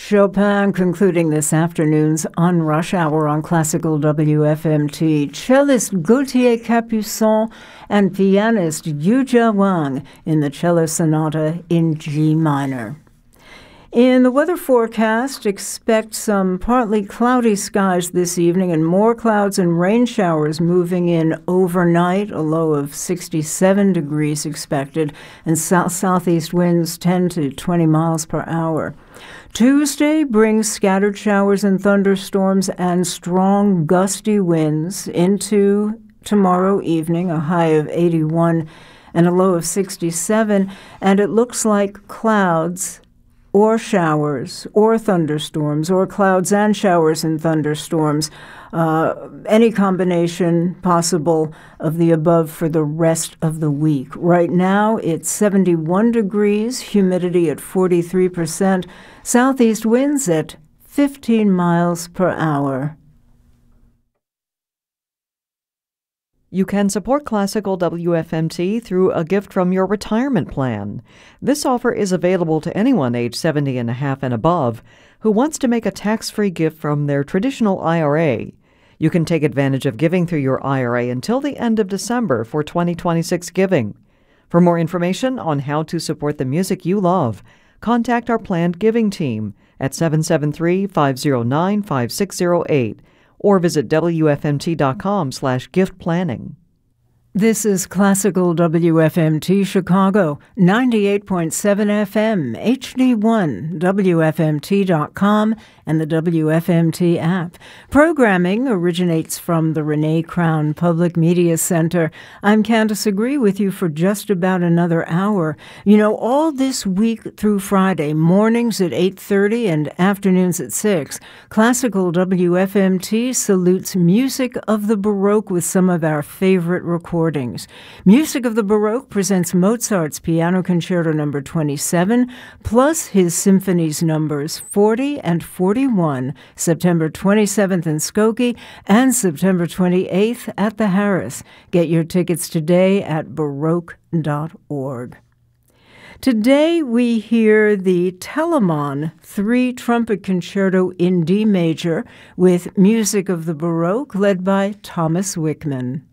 Chopin concluding this afternoon's On Rush Hour on Classical WFMT. Cellist Gauthier Capuçon and pianist Yujia Wang in the cello sonata in G minor. In the weather forecast, expect some partly cloudy skies this evening and more clouds and rain showers moving in overnight, a low of 67 degrees expected, and south-southeast winds 10 to 20 miles per hour. Tuesday brings scattered showers and thunderstorms and strong gusty winds into tomorrow evening, a high of 81 and a low of 67, and it looks like clouds or showers, or thunderstorms, or clouds and showers and thunderstorms, any combination possible of the above for the rest of the week. Right now, it's 71 degrees, humidity at 43%, southeast winds at 15 miles per hour. You can support Classical WFMT through a gift from your retirement plan. This offer is available to anyone age 70 and a half and above who wants to make a tax-free gift from their traditional IRA. You can take advantage of giving through your IRA until the end of December for 2026 giving. For more information on how to support the music you love, contact our planned giving team at 773-509-5608. or visit WFMT.com/gift planning. This is Classical WFMT Chicago, 98.7 FM, HD1, WFMT.com, and the WFMT app. Programming originates from the Renee Crown Public Media Center. I'm Candace Agree with you for just about another hour. You know, all this week through Friday, mornings at 8:30 and afternoons at 6, Classical WFMT salutes music of the Baroque with some of our favorite recordings. Music of the Baroque presents Mozart's Piano Concerto No. 27, plus his symphonies numbers 40 and 41, September 27th in Skokie and September 28th at the Harris. Get your tickets today at baroque.org. Today we hear the Telemann 3-trumpet concerto in D major with music of the Baroque led by Thomas Wickman.